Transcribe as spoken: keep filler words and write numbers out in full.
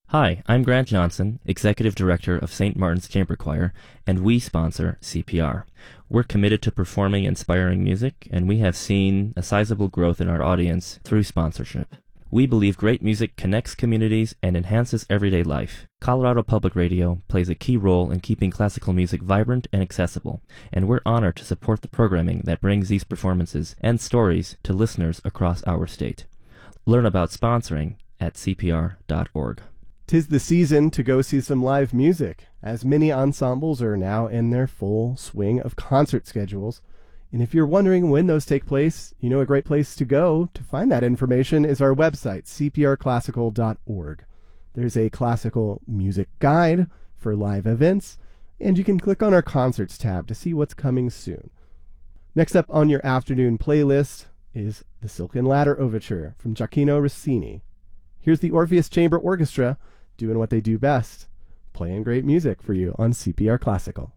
Hi, I'm Grant Johnson, Executive Director of Saint Martin's Chamber Choir, and we sponsor C P R. We're committed to performing inspiring music, and we have seen a sizable growth in our audience through sponsorship. We believe great music connects communities and enhances everyday life. Colorado Public Radio plays a key role in keeping classical music vibrant and accessible, and we're honored to support the programming that brings these performances and stories to listeners across our state. Learn about sponsoring at c p r dot org. 'Tis the season to go see some live music, as many ensembles are now in their full swing of concert schedules. And if you're wondering when those take place, you know a great place to go to find that information is our website, c p r classical dot org. There's a classical music guide for live events, and you can click on our concerts tab to see what's coming soon. Next up on your afternoon playlist is the Silken Ladder Overture from Gioacchino Rossini. Here's the Orpheus Chamber Orchestra doing what they do best, playing great music for you on C P R Classical.